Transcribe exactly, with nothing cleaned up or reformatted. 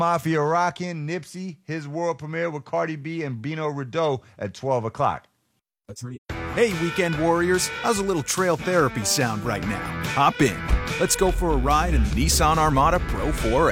Mafia Rockin', Nipsey, his world premiere with Cardi B and Bino Rideau at twelve o'clock. Hey, weekend warriors, how's a little trail therapy sound right now? Hop in. Let's go for a ride in the Nissan Armada Pro four